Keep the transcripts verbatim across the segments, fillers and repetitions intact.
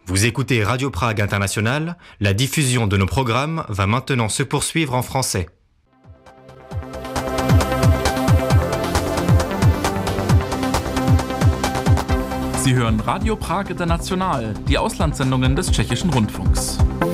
Vous écoutez Radio Prague International, la diffusion de nos programmes va maintenant se poursuivre en français. Sie hören Radio Prague International, die Auslandssendungen des Tschechischen Rundfunks.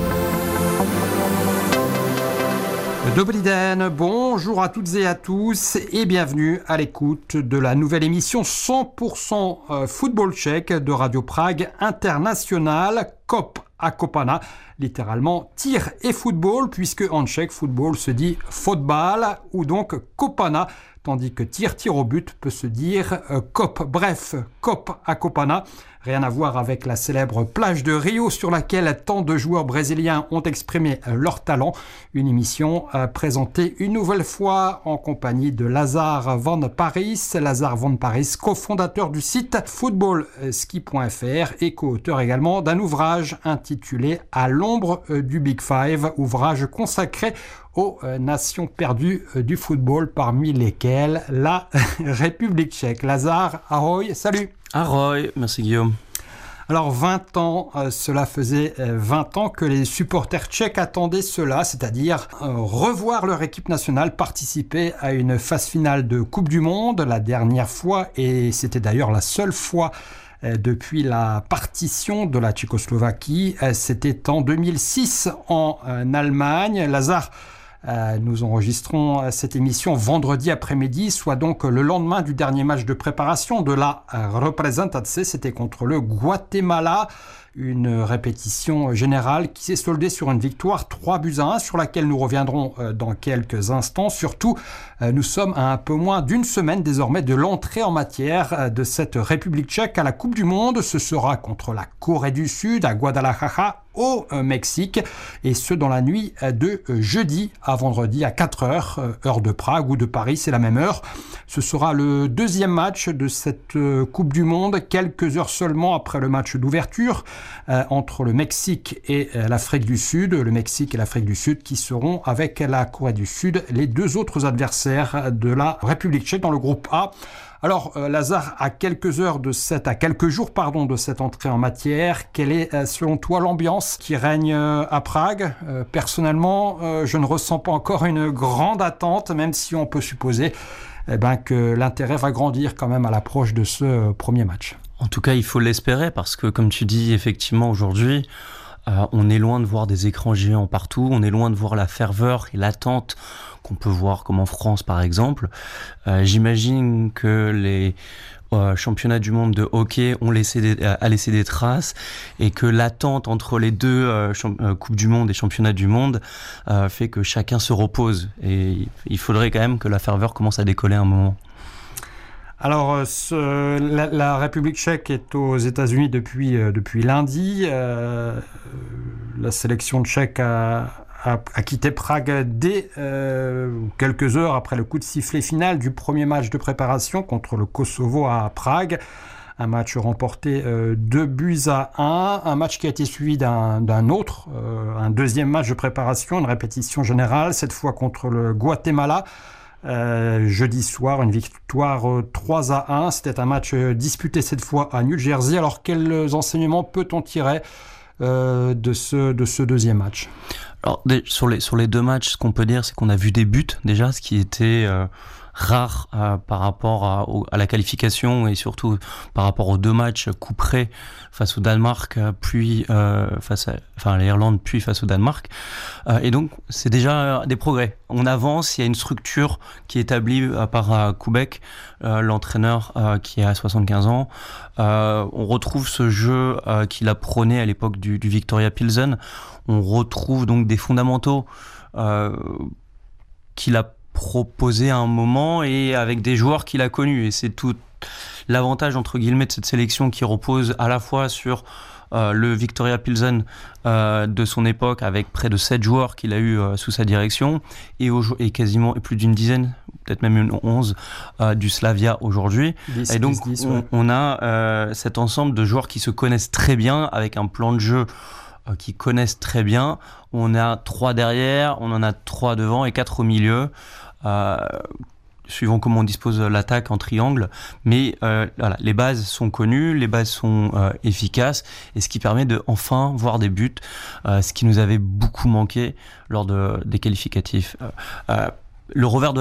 Dobrý den, bonjour à toutes et à tous et bienvenue à l'écoute de la nouvelle émission cent pour cent football tchèque de Radio Prague International, Kop a Kopana, littéralement tir et football, puisque en tchèque, football se dit fotbal ou donc Kopana, tandis que tir, tir au but peut se dire euh, Kop. Bref, Kop a Kopana, rien à voir avec la célèbre plage de Rio sur laquelle tant de joueurs brésiliens ont exprimé leur talent. Une émission euh, présentée une nouvelle fois en compagnie de Lazare Van Parijs. Lazare Van Parijs, cofondateur du site football ski point f r et co-auteur également d'un ouvrage intitulé À l'ombre du Big Five, ouvrage consacré aux euh, nations perdues euh, du football, parmi lesquelles la République tchèque. Lazare, ahoy, salut. Ahoy, merci Guillaume. Alors vingt ans, euh, cela faisait euh, vingt ans que les supporters tchèques attendaient cela, c'est-à-dire euh, revoir leur équipe nationale participer à une phase finale de Coupe du Monde, la dernière fois, et c'était d'ailleurs la seule fois euh, depuis la partition de la Tchécoslovaquie, euh, c'était en deux mille six en euh, Allemagne. Lazare, Euh, nous enregistrons euh, cette émission vendredi après-midi, soit donc le lendemain du dernier match de préparation de la euh, Reprezentace, c'était contre le Guatemala. Une répétition générale qui s'est soldée sur une victoire trois buts à un, sur laquelle nous reviendrons euh, dans quelques instants. Surtout, euh, nous sommes à un peu moins d'une semaine désormais de l'entrée en matière euh, de cette République tchèque à la Coupe du Monde. Ce sera contre la Corée du Sud, à Guadalajara, au euh, Mexique, et ce dans la nuit euh, de euh, jeudi à vendredi à quatre heures, euh, heure de Prague ou de Paris, c'est la même heure. Ce sera le deuxième match de cette euh, Coupe du Monde, quelques heures seulement après le match d'ouverture euh, entre le Mexique et euh, l'Afrique du Sud. Le Mexique et l'Afrique du Sud qui seront, avec la Corée du Sud, les deux autres adversaires de la République tchèque dans le groupe A. Alors, euh, Lazare, à quelques heures de cette, à quelques jours, pardon, de cette entrée en matière, quelle est, euh, selon toi, l'ambiance qui règne euh, à Prague ? euh, Personnellement, euh, je ne ressens pas encore une grande attente, même si on peut supposer eh ben, que l'intérêt va grandir quand même à l'approche de ce euh, premier match. En tout cas, il faut l'espérer, parce que, comme tu dis, effectivement, aujourd'hui, euh, on est loin de voir des écrans géants partout, on est loin de voir la ferveur et l'attente qu'on peut voir comme en France par exemple. Euh, j'imagine que les euh, championnats du monde de hockey ont laissé des, a laissé des traces et que l'attente entre les deux euh, champ- euh, Coupes du Monde et Championnats du Monde euh, fait que chacun se repose. Et il faudrait quand même que la ferveur commence à décoller un moment. Alors, ce, la, la République tchèque est aux États-Unis depuis, euh, depuis lundi. Euh, la sélection tchèque a, a, a quitté Prague dès euh, quelques heures après le coup de sifflet final du premier match de préparation contre le Kosovo à Prague. Un match remporté euh, deux buts à un, un match qui a été suivi d'un, d'un autre, euh, un deuxième match de préparation, une répétition générale, cette fois contre le Guatemala. Euh, jeudi soir, une victoire euh, trois à un. C'était un match euh, disputé cette fois à New Jersey. Alors, quels enseignements peut-on tirer euh, de, ce, de ce deuxième match ? Alors, sur les, sur les deux matchs, ce qu'on peut dire, c'est qu'on a vu des buts déjà, ce qui était euh, rare euh, par rapport à, au, à la qualification et surtout par rapport aux deux matchs coup près face au Danemark, puis euh, face à, enfin, à l'Irlande, puis face au Danemark. Euh, et donc, c'est déjà des progrès. On avance, il y a une structure qui est établie euh, par euh, Kubek, euh, l'entraîneur euh, qui a soixante-quinze ans. Euh, on retrouve ce jeu euh, qu'il a prôné à l'époque du, du Victoria Pilsen. On retrouve donc des fondamentaux euh, qu'il a proposés à un moment et avec des joueurs qu'il a connus. Et c'est tout l'avantage, entre guillemets, de cette sélection qui repose à la fois sur euh, le Victoria Pilsen euh, de son époque, avec près de sept joueurs qu'il a eu euh, sous sa direction, et, au, et quasiment et plus d'une dizaine, peut-être même une onze, euh, du Slavia aujourd'hui. dix, et donc, dix, dix, on, ouais. on a euh, cet ensemble de joueurs qui se connaissent très bien, avec un plan de jeu euh, qui connaissent très bien. On a trois derrière, on en a trois devant et quatre au milieu. Euh, suivant comment on dispose l'attaque en triangle, mais euh, voilà, les bases sont connues, les bases sont euh, efficaces, et ce qui permet de enfin voir des buts, euh, ce qui nous avait beaucoup manqué lors de, des qualificatifs. Euh, euh, le revers de